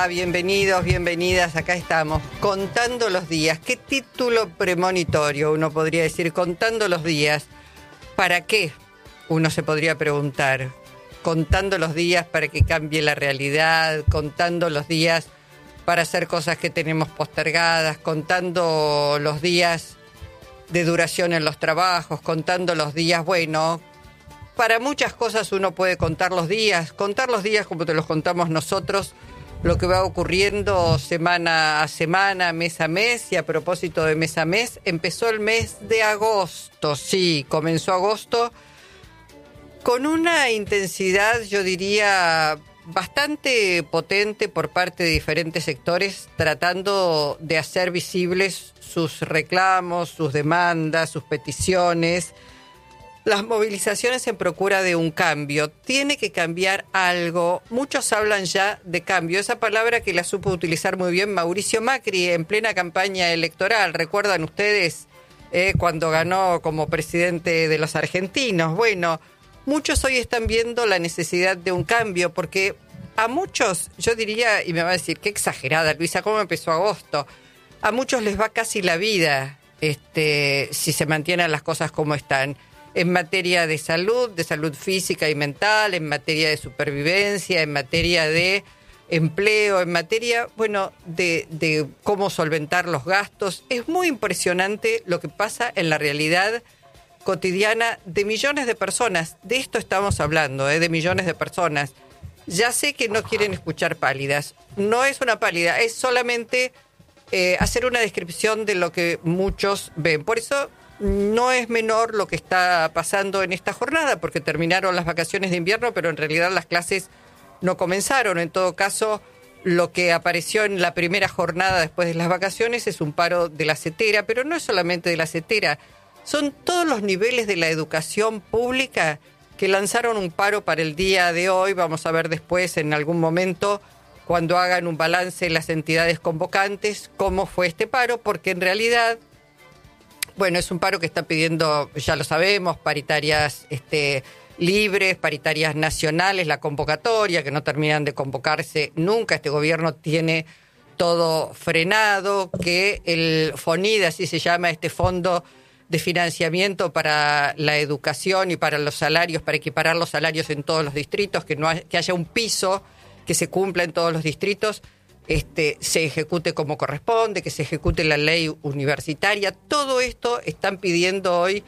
Bienvenidos, bienvenidas, acá estamos, contando los días. ¿Qué título premonitorio uno podría decir? Contando los días. ¿Para qué? Uno se podría preguntar. Contando los días para que cambie la realidad, contando los días para hacer cosas que tenemos postergadas, contando los días de duración en los trabajos, contando los días, bueno, para muchas cosas uno puede contar los días como te los contamos nosotros, lo que va ocurriendo semana a semana, mes a mes. Y a propósito de mes a mes, empezó el mes de agosto. Sí, comenzó agosto con una intensidad, yo diría, bastante potente por parte de diferentes sectores, tratando de hacer visibles sus reclamos, sus demandas, sus peticiones. Las movilizaciones en procura de un cambio. Tiene que cambiar algo. Muchos hablan ya de cambio. Esa palabra que la supo utilizar muy bien Mauricio Macri en plena campaña electoral. ¿Recuerdan ustedes cuando ganó como presidente de los argentinos? Bueno, muchos hoy están viendo la necesidad de un cambio porque a muchos, yo diría, y me va a decir, qué exagerada, Luisa, ¿cómo empezó agosto? A muchos les va casi la vida si se mantienen las cosas como están. En materia de salud física y mental, en materia de supervivencia, en materia de empleo, en materia, bueno, de cómo solventar los gastos. Es muy impresionante lo que pasa en la realidad cotidiana de millones de personas. De esto estamos hablando, de millones de personas. Ya sé que no quieren escuchar pálidas. No es una pálida, es solamente hacer una descripción de lo que muchos ven. Por eso no es menor lo que está pasando en esta jornada, porque terminaron las vacaciones de invierno, pero en realidad las clases no comenzaron. En todo caso, lo que apareció en la primera jornada después de las vacaciones es un paro de la CETERA, pero no es solamente de la CETERA, son todos los niveles de la educación pública que lanzaron un paro para el día de hoy. Vamos a ver después, en algún momento, cuando hagan un balance las entidades convocantes, cómo fue este paro, porque en realidad, bueno, es un paro que está pidiendo, ya lo sabemos, paritarias libres, paritarias nacionales, la convocatoria, que no terminan de convocarse nunca. Este gobierno tiene todo frenado, que el FONID, así se llama, este fondo de financiamiento para la educación y para los salarios, para equiparar los salarios en todos los distritos, que haya un piso que se cumpla en todos los distritos, se ejecute como corresponde, que se ejecute la ley universitaria. Todo esto están pidiendo hoy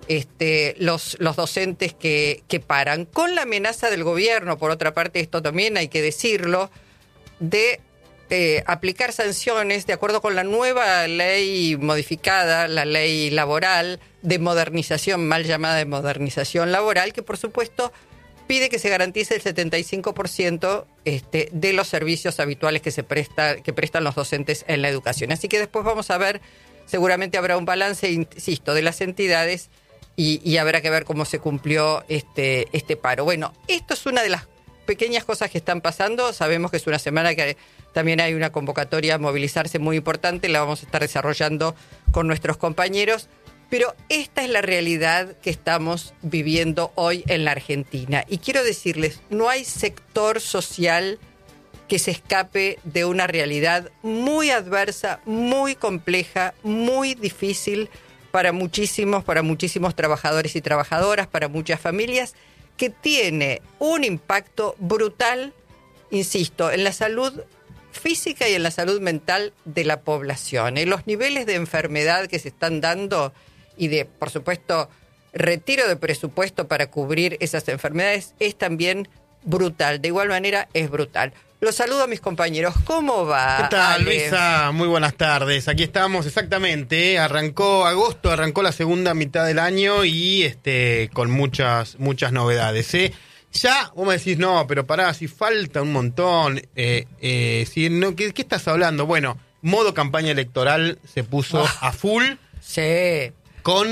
los docentes que paran, con la amenaza del gobierno, por otra parte, esto también hay que decirlo, de aplicar sanciones de acuerdo con la nueva ley modificada, la ley laboral de modernización, mal llamada de modernización laboral, que por supuesto pide que se garantice el 75% de los servicios habituales que prestan los docentes en la educación. Así que después vamos a ver, seguramente habrá un balance, insisto, de las entidades y habrá que ver cómo se cumplió este paro. Bueno, esto es una de las pequeñas cosas que están pasando. Sabemos que es una semana que también hay una convocatoria a movilizarse muy importante, la vamos a estar desarrollando con nuestros compañeros. Pero esta es la realidad que estamos viviendo hoy en la Argentina. Y quiero decirles, no hay sector social que se escape de una realidad muy adversa, muy compleja, muy difícil para muchísimos trabajadores y trabajadoras, para muchas familias, que tiene un impacto brutal, insisto, en la salud física y en la salud mental de la población. En los niveles de enfermedad que se están dando y de, por supuesto, retiro de presupuesto para cubrir esas enfermedades es también brutal. De igual manera, es brutal. Los saludo a mis compañeros. ¿Cómo va? ¿Qué tal, Ale? Luisa? Muy buenas tardes. Aquí estamos, exactamente. Arrancó agosto, arrancó la segunda mitad del año y con muchas novedades. Ya, vos me decís, no, pero pará, si falta un montón. ¿Qué estás hablando? Bueno, modo campaña electoral se puso a full. Sí. Con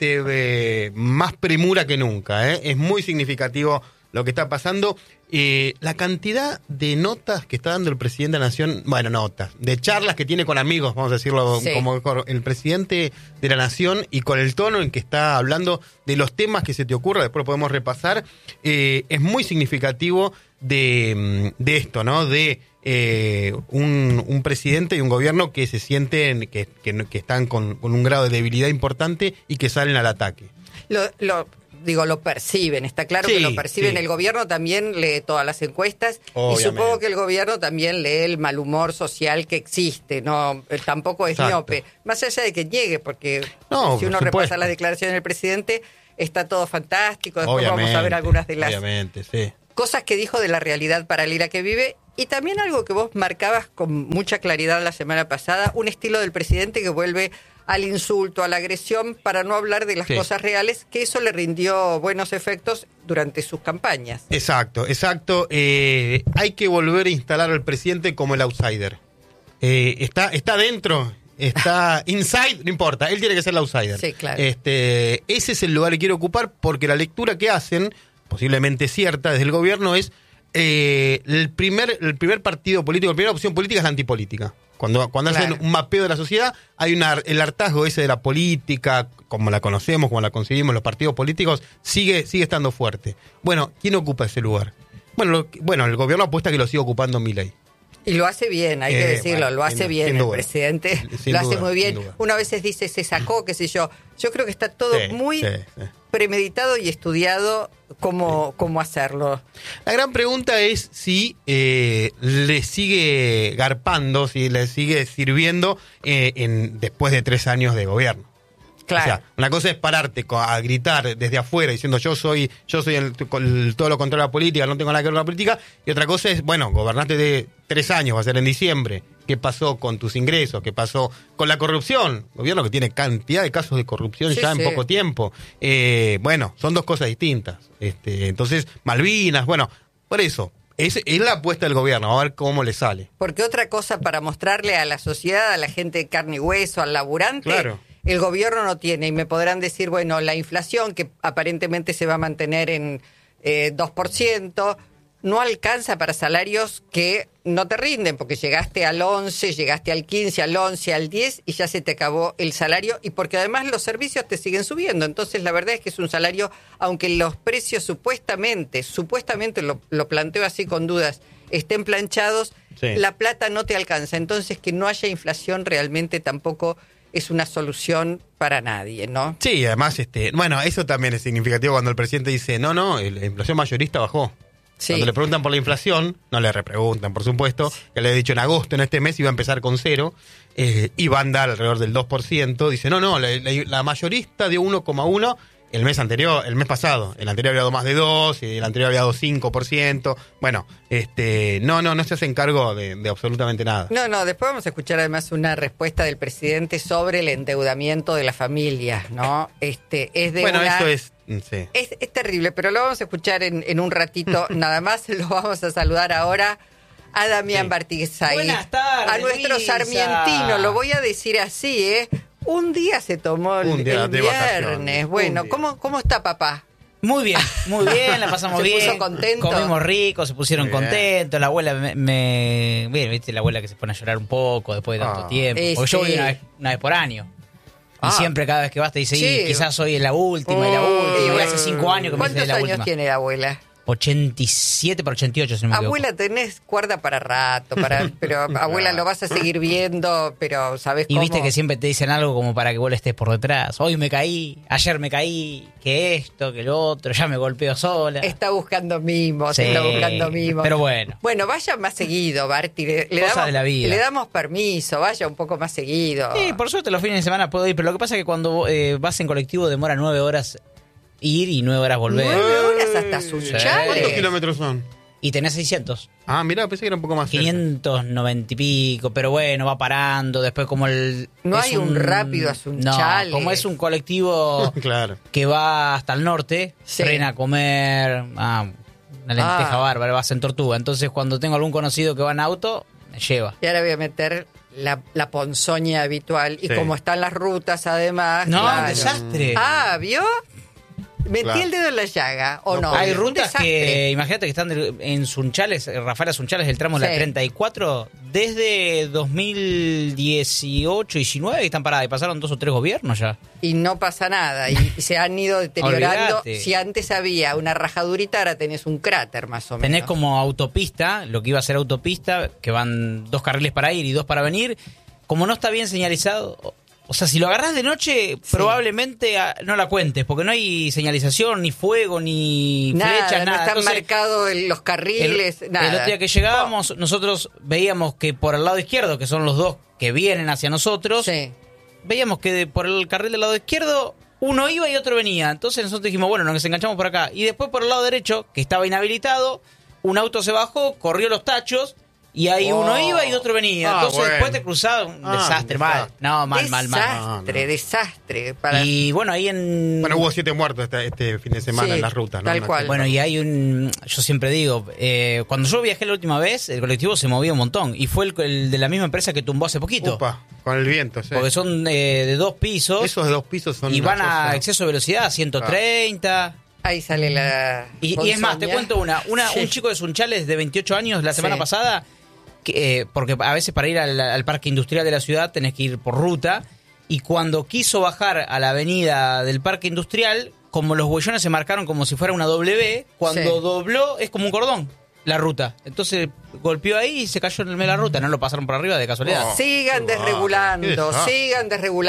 más premura que nunca. Es muy significativo lo que está pasando. La cantidad de notas que está dando el presidente de la Nación, bueno, notas, de charlas que tiene con amigos, vamos a decirlo como el presidente de la Nación, y con el tono en que está hablando de los temas que se te ocurra, después lo podemos repasar, es muy significativo de esto, ¿no? De un presidente y un gobierno que se sienten que están con un grado de debilidad importante y que salen al ataque. Lo perciben, está claro que lo perciben. Sí. El gobierno también lee todas las encuestas. Obviamente. Y supongo que el gobierno también lee el mal humor social que existe, no tampoco es miope. Más allá de que niegue, porque si uno repasa las declaraciones del presidente, está todo fantástico. Después vamos a ver algunas de las cosas que dijo de la realidad paralela que vive. Y también algo que vos marcabas con mucha claridad la semana pasada, un estilo del presidente que vuelve al insulto, a la agresión, para no hablar de las cosas reales, que eso le rindió buenos efectos durante sus campañas. Exacto. Hay que volver a instalar al presidente como el outsider. Está dentro, está inside, no importa, él tiene que ser el outsider. Sí, claro. Ese es el lugar que quiere ocupar, porque la lectura que hacen, posiblemente cierta desde el gobierno, es el primer partido político, la primera opción política es la antipolítica. Cuando hacen un mapeo de la sociedad, hay el hartazgo ese de la política, como la conocemos, como la concebimos, los partidos políticos, sigue estando fuerte. Bueno, ¿quién ocupa ese lugar? Bueno, el gobierno apuesta que lo sigue ocupando Milei. Y lo hace bien, hay que decirlo, lo hace bien el presidente, lo hace muy bien. Uno a veces dice, se sacó, qué sé yo. Yo creo que está todo muy premeditado y estudiado cómo hacerlo. La gran pregunta es si le sigue garpando, si le sigue sirviendo después de 3 años de gobierno. Claro. O sea, una cosa es pararte a gritar desde afuera diciendo yo soy todo lo contrario a la política, no tengo nada que ver con la política, y otra cosa es, gobernaste de 3 años, va a ser en diciembre. ¿Qué pasó con tus ingresos? ¿Qué pasó con la corrupción? Gobierno que tiene cantidad de casos de corrupción en poco tiempo. Son dos cosas distintas. Entonces, Malvinas, por eso. Es la apuesta del gobierno, a ver cómo le sale. Porque otra cosa para mostrarle a la sociedad, a la gente de carne y hueso, al laburante, el gobierno no tiene. Y me podrán decir, la inflación, que aparentemente se va a mantener en 2%, no alcanza para salarios que no te rinden, porque llegaste al 11, llegaste al 15, al 11, al 10 y ya se te acabó el salario, y porque además los servicios te siguen subiendo. Entonces la verdad es que es un salario, aunque los precios supuestamente lo planteo así con dudas, estén planchados, la plata no te alcanza. Entonces que no haya inflación realmente tampoco es una solución para nadie, ¿no? Sí, además, eso también es significativo cuando el presidente dice, la inflación mayorista bajó. Sí. Cuando le preguntan por la inflación, no le repreguntan, por supuesto, que le he dicho en agosto, en este mes, iba a empezar con 0, y va a andar alrededor del 2%. Dice, la mayorista dio 1,1 el mes anterior, el mes pasado. El anterior había dado más de 2, y el anterior había dado 5%. No se hacen cargo de absolutamente nada. No, después vamos a escuchar además una respuesta del presidente sobre el endeudamiento de la familia, ¿no? Esto es... Sí. Es terrible, pero lo vamos a escuchar en un ratito. Nada más lo vamos a saludar ahora a Damián Bartiguesay. Buenas tardes, a nuestro Risa. Sarmientino, lo voy a decir así, un día se tomó el viernes. Bueno, ¿cómo está papá? Muy bien, la pasamos bien. ¿Se puso contento? Comimos rico, se pusieron contentos. La abuela viste, la abuela que se pone a llorar un poco después de tanto tiempo. Porque yo voy una vez por año. Y siempre cada vez que vas te dice, quizás hoy es la última, y hace 5 años que me dice la última. ¿Cuántos años tiene la abuela? 87 para 88, si no me equivoco. Abuela, tenés cuerda para rato, pero abuela, lo vas a seguir viendo, pero ¿sabés cómo? Y viste que siempre te dicen algo como para que vos le estés por detrás. Hoy me caí, ayer me caí, que esto, que lo otro, ya me golpeo sola. Está buscando mimos, Pero bueno. Bueno, vaya más seguido, Barty. Cosas de la vida. Le damos permiso, vaya un poco más seguido. Sí, por suerte los fines de semana puedo ir, pero lo que pasa es que cuando vas en colectivo demora 9 horas ir y 9 horas volver. 9 horas hasta Sunchales. ¿Cuántos kilómetros son? Y tenés 600. Ah, mira, pensé que era un poco más 590 y pico, pero bueno, va parando. Después como no hay un rápido a Sunchales. No, como es un colectivo que va hasta el norte, frena a comer, una lenteja bárbara, vas en Tortuga. Entonces cuando tengo algún conocido que va en auto, me lleva. Y ahora voy a meter la ponzoña habitual. Y como están las rutas además. No, un desastre. ¿Vio? Metí el dedo en la llaga, ¿o no? Hay rutas que, imagínate que están en Sunchales, Rafaela Sunchales, el tramo de la 34, desde 2018, 19, que están paradas, y pasaron 2 o 3 gobiernos ya. Y no pasa nada, y se han ido deteriorando. Olvidate. Si antes había una rajadurita, ahora tenés un cráter más o menos. Tenés como autopista, lo que iba a ser autopista, que van 2 carriles para ir y 2 para venir. Como no está bien señalizado... O sea, si lo agarrás de noche, probablemente no la cuentes, porque no hay señalización, ni fuego, ni flechas, nada. No están marcados los carriles, nada. El otro día que llegábamos, nosotros veíamos que por el lado izquierdo, que son los 2 que vienen hacia nosotros, veíamos que por el carril del lado izquierdo, uno iba y otro venía. Entonces nosotros dijimos, bueno, nos enganchamos por acá. Y después por el lado derecho, que estaba inhabilitado, un auto se bajó, corrió los tachos, y ahí uno iba y otro venía. Entonces después te cruzaba un desastre, mal. No, mal. Desastre. Y bueno, ahí Bueno, hubo 7 muertos este fin de semana en las rutas, ¿no? Tal cual. Bueno, y hay yo siempre digo, cuando yo viajé la última vez, el colectivo se movía un montón. Y fue el de la misma empresa que tumbó hace poquito. Con el viento, Porque son de 2 pisos. Esos de 2 pisos son... Y van a exceso de velocidad, 130... Ahí sale la... Y es más, te cuento un chico de Sunchales de 28 años la semana pasada, porque a veces para ir al parque industrial de la ciudad tenés que ir por ruta, y cuando quiso bajar a la avenida del parque industrial, como los huellones se marcaron como si fuera una W, cuando dobló es como un cordón la ruta. Entonces golpeó ahí y se cayó en el medio de la ruta, no lo pasaron por arriba de casualidad. Sigan desregulando, sigan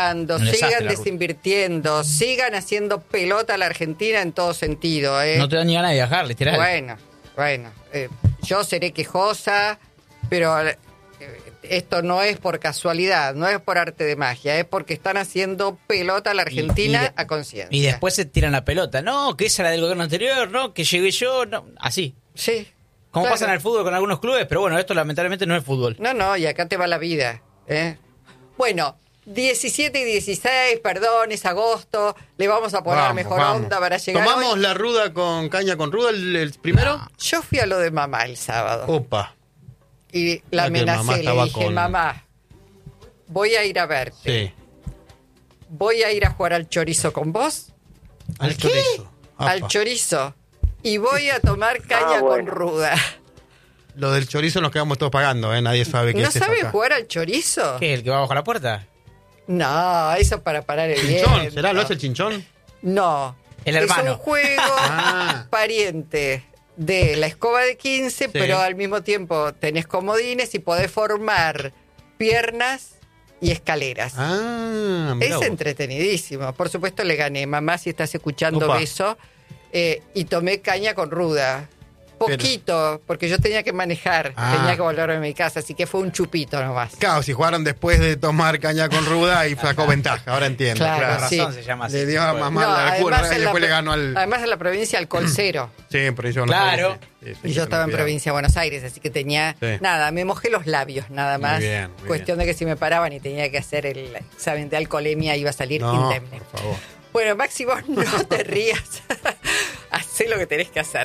desinvirtiendo, sigan haciendo pelota a la Argentina en todo sentido. No te dan ni ganas de viajar, literal. Bueno, yo seré quejosa, pero esto no es por casualidad, no es por arte de magia, es porque están haciendo pelota a la Argentina a conciencia. Y después se tiran la pelota. No, que esa era del gobierno anterior, no, que llegué yo, no, así. Sí. Como pasa en el fútbol con algunos clubes, pero bueno, esto lamentablemente no es fútbol. No, y acá te va la vida. Bueno, 17 y 16, perdón, es agosto, le vamos a poner mejor onda para llegar. ¿Tomamos la ruda con caña con ruda el primero? No, yo fui a lo de mamá el sábado. Opa. Y la amenacé, le dije, mamá, voy a ir a verte. Sí. Voy a ir a jugar al chorizo con vos. ¿Al chorizo? Al chorizo. Y voy a tomar caña con ruda. Lo del chorizo nos quedamos todos pagando, Nadie sabe qué es eso. ¿No sabe jugar al chorizo? ¿Qué? ¿El que va bajo la puerta? No, eso es para parar el ¿Chinchón? viento. ¿Será? ¿No es el chinchón? No. El hermano. Es un juego pariente de la escoba de 15, pero al mismo tiempo tenés comodines y podés formar piernas y escaleras. Es entretenidísimo. Por supuesto le gané. Mamá, si estás escuchando eso... y tomé caña con ruda. Poquito, porque yo tenía que manejar, tenía que volver a mi casa, así que fue un chupito nomás. Claro, si jugaron después de tomar caña con ruda y sacó ventaja, ahora entiendo. Claro, razón se llama así. Le dio a mamá la cura y después le ganó al... Además en la provincia alcohol cero. Sí, en provincia de Buenos Aires. Y yo estaba en provincia de Buenos Aires, así que tenía... Nada, me mojé los labios, nada más. Muy Cuestión bien. de que si me paraban y tenía que hacer el examen de alcoholemia iba a salir indemne. Por favor. Bueno, Maxi, vos no te rías. Hacé lo que tenés que hacer.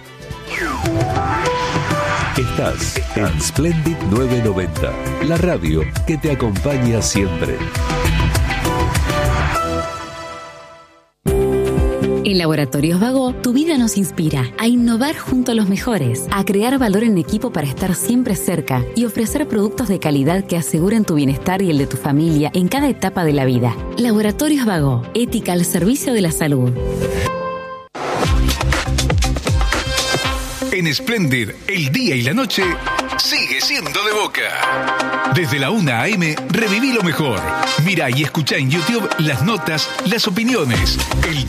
Estás en Splendid 990, la radio que te acompaña siempre. En Laboratorios Vago, tu vida nos inspira a innovar junto a los mejores, a crear valor en equipo para estar siempre cerca y ofrecer productos de calidad que aseguren tu bienestar y el de tu familia en cada etapa de la vida. Laboratorios Vago, ética al servicio de la salud. En Splendid, el día y la noche sigue siendo de Boca. Desde la 1 a.m. reviví lo mejor. Mirá y escuchá en YouTube las notas, las opiniones, el